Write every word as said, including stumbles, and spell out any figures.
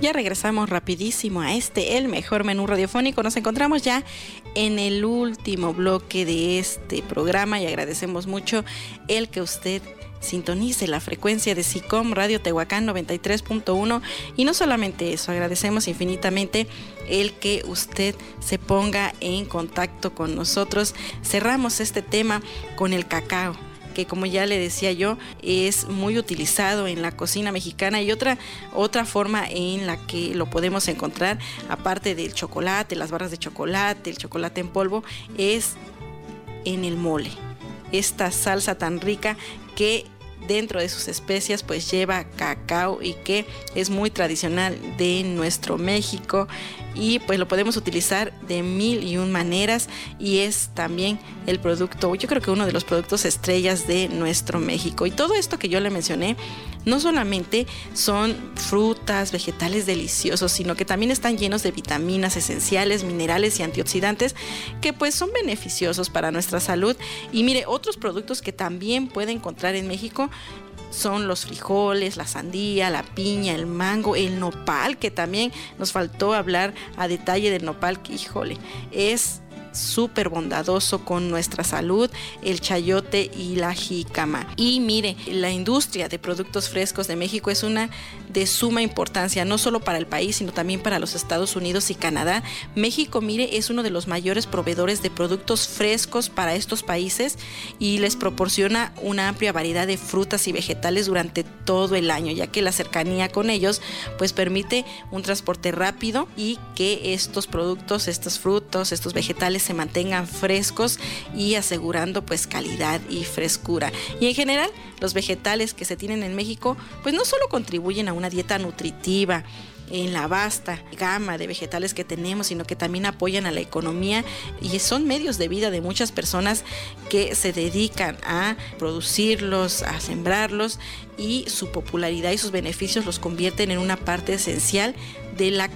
Ya regresamos rapidísimo a este, el mejor menú radiofónico. Nos encontramos ya en el último bloque de este programa y agradecemos mucho el que usted sintonice la frecuencia de SICOM Radio Tehuacán noventa y tres punto uno, y no solamente eso, agradecemos infinitamente el que usted se ponga en contacto con nosotros. Cerramos este tema con el cacao, que como ya le decía yo, es muy utilizado en la cocina mexicana, y otra, otra forma en la que lo podemos encontrar, aparte del chocolate, las barras de chocolate, el chocolate en polvo, es en el mole. Esta salsa tan rica que dentro de sus especias pues lleva cacao y que es muy tradicional de nuestro México, y pues lo podemos utilizar de mil y un maneras, y es también el producto, yo creo que uno de los productos estrellas de nuestro México. Y todo esto que yo le mencioné no solamente son frutas, vegetales deliciosos, sino que también están llenos de vitaminas esenciales, minerales y antioxidantes que pues son beneficiosos para nuestra salud. Y mire, otros productos que también puede encontrar en México son los frijoles, la sandía, la piña, el mango, el nopal, que también nos faltó hablar a detalle del nopal, que híjole, es súper bondadoso con nuestra salud, el chayote y la jícama. Y mire, la industria de productos frescos de México es una de suma importancia, no solo para el país, sino también para los Estados Unidos y Canadá. México, mire, es uno de los mayores proveedores de productos frescos para estos países y les proporciona una amplia variedad de frutas y vegetales durante todo el año, ya que la cercanía con ellos pues permite un transporte rápido y que estos productos, estos frutos, estos vegetales se mantengan frescos y asegurando pues calidad y frescura. Y en general, los vegetales que se tienen en México pues no solo contribuyen a una dieta nutritiva en la vasta gama de vegetales que tenemos, sino que también apoyan a la economía y son medios de vida de muchas personas que se dedican a producirlos, a sembrarlos, y su popularidad y sus beneficios los convierten en una parte esencial de la